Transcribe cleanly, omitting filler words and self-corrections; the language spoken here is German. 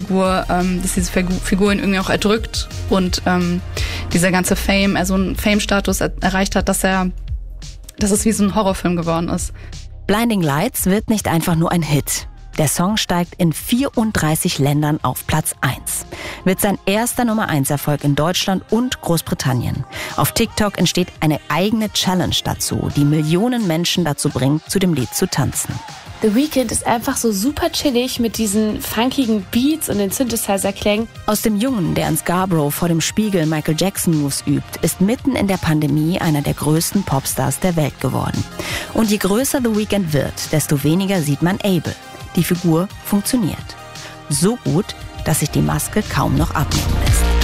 Figur, dass diese Figur ihn irgendwie auch erdrückt und dieser ganze Fame, so einen Fame-Status erreicht hat, dass es wie so ein Horrorfilm geworden ist. Blinding Lights wird nicht einfach nur ein Hit. Der Song steigt in 34 Ländern auf Platz 1. Wird sein erster Nummer-1-Erfolg in Deutschland und Großbritannien. Auf TikTok entsteht eine eigene Challenge dazu, die Millionen Menschen dazu bringt, zu dem Lied zu tanzen. The Weeknd ist einfach so super chillig mit diesen funkigen Beats und den Synthesizer-Klängen. Aus dem Jungen, der in Scarborough vor dem Spiegel Michael Jackson-Moves übt, ist mitten in der Pandemie einer der größten Popstars der Welt geworden. Und je größer The Weeknd wird, desto weniger sieht man Abel. Die Figur funktioniert. So gut, dass sich die Maske kaum noch abnehmen lässt.